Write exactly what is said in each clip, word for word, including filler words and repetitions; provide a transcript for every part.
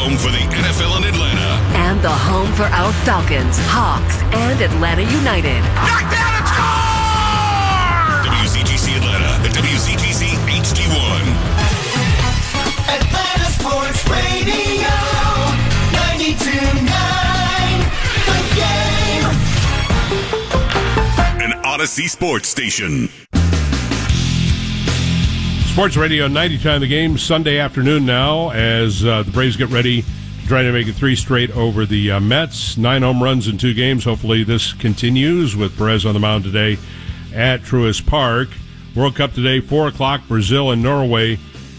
home for the N F L in Atlanta. And the home for our Falcons, Hawks, and Atlanta United. Knock down and score! W C G C Atlanta, the W C G C H D one. Atlanta Sports Radio, ninety-two point nine, The Game. An Odyssey Sports Station. Sports Radio ninety time The Game, Sunday afternoon now, as uh, the Braves get ready, trying to make it three straight over the uh, Mets. Nine home runs in two games. Hopefully this continues with Perez on the mound today at Truist Park. World Cup today, four o'clock, Brazil and Norway.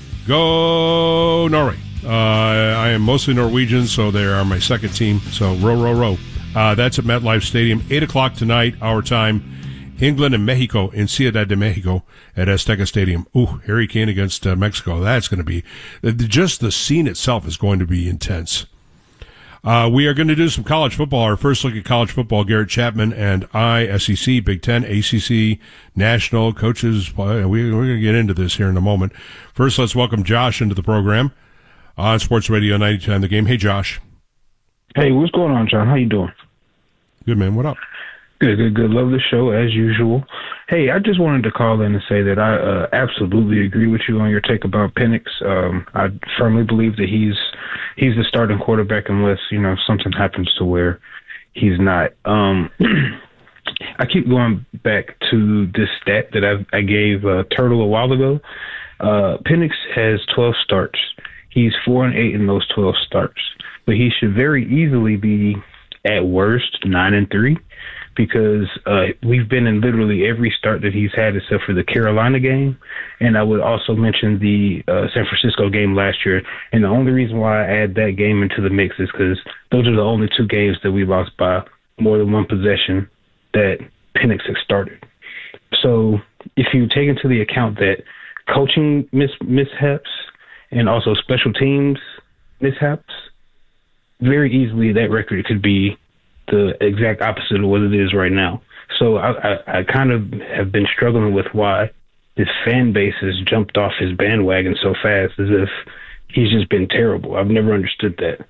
Go Norway. Uh, I am mostly Norwegian, so they are my second team. So row, row, row. Uh, that's at MetLife Stadium. eight o'clock tonight, our time. England and Mexico in Ciudad de Mexico at Azteca Stadium. Ooh, Harry Kane against uh, Mexico. That's going to be, just the scene itself is going to be intense. Uh, we are going to do some college football. Our first look at college football. Garrett Chapman and I, S E C, Big Ten, A C C, National, coaches. We, we're going to get into this here in a moment. First, let's welcome Josh into the program on Sports Radio ninety time The Game. Hey, Josh. Hey, what's going on, John? How you doing? Good, man. What up? Good, good, good. Love the show as usual. Hey, I just wanted to call in and say that I uh, absolutely agree with you on your take about Penix. Um, I firmly believe that he's he's the starting quarterback unless, you know, something happens to where he's not. Um, I keep going back to this stat that I, I gave uh, Turtle a while ago. Uh, Penix has twelve starts. He's four and eight in those twelve starts, but he should very easily be at worst nine and three. Because uh, we've been in literally every start that he's had except for the Carolina game. And I would also mention the uh, San Francisco game last year. And the only reason why I add that game into the mix is because those are the only two games that we lost by more than one possession that Penix has started. So if you take into the account that coaching mis- mishaps and also special teams mishaps, very easily that record could be the exact opposite of what it is right now. So I, I, I kind of have been struggling with why this fan base has jumped off his bandwagon so fast, as if he's just been terrible. I've never understood that.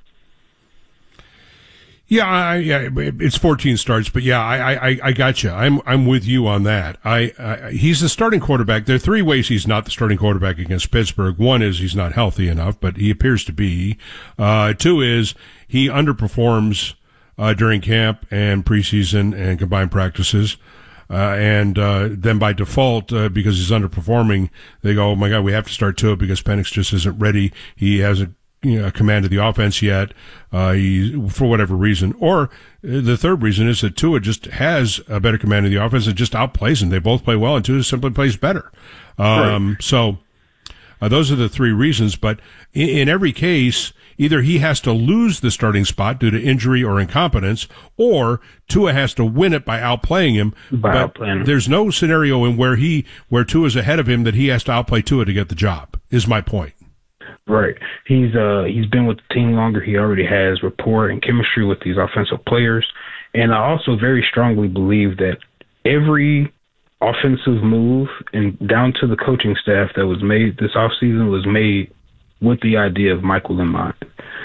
Yeah, I, yeah, it's fourteen starts, but yeah, I, I, I got you. I'm, I'm with you on that. I, I, he's the starting quarterback. There are three ways he's not the starting quarterback against Pittsburgh. One is he's not healthy enough, but he appears to be. Uh, two is he underperforms Uh, during camp and preseason and combined practices. Uh, and, uh, then by default, uh, because he's underperforming, they go, oh my God, we have to start Tua because Penix just isn't ready. He hasn't, you know, commanded the offense yet, uh, he, for whatever reason. Or uh, the third reason is that Tua just has a better command of the offense and just outplays him. They both play well and Tua simply plays better. Um, right. so, uh, those are the three reasons, but in, in every case, either he has to lose the starting spot due to injury or incompetence, or Tua has to win it by outplaying him. By but outplaying him. There's no scenario in where he, where Tua's ahead of him that he has to outplay Tua to get the job, is my point. Right. He's, uh, he's been with the team longer. He already has rapport and chemistry with these offensive players. And I also very strongly believe that every offensive move and down to the coaching staff that was made this offseason was made with the idea of Michael in mind.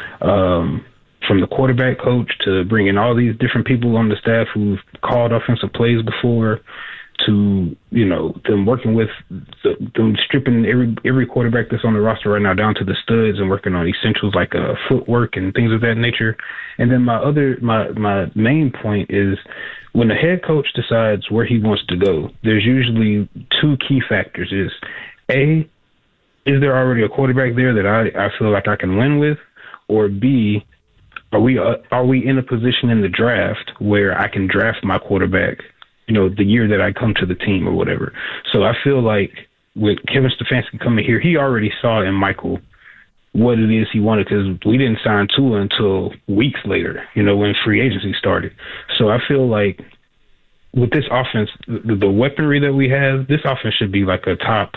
Um, from the quarterback coach to bringing all these different people on the staff who've called offensive plays before, to, you know, them working with the, them stripping every every quarterback that's on the roster right now down to the studs and working on essentials like uh, footwork and things of that nature. And then my other my my main point is when the head coach decides where he wants to go, there's usually two key factors: is A, is there already a quarterback there that I, I feel like I can win with? Or B, are we uh, are we in a position in the draft where I can draft my quarterback, you know, the year that I come to the team or whatever? So I feel like with Kevin Stefanski coming here, he already saw in Michael what it is he wanted, because we didn't sign Tua until weeks later, you know, when free agency started. So I feel like with this offense, the, the weaponry that we have, this offense should be like a top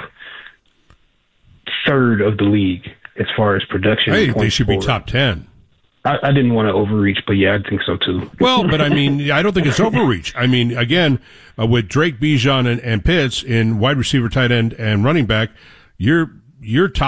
third of the league as far as production. Hey, they should forward. be top ten. I, I didn't want to overreach, but yeah, I think so too. Well, but I mean, I don't think it's overreach. I mean, again, uh, with Drake, Bijan, and, and Pitts in wide receiver, tight end, and running back, you're you're top.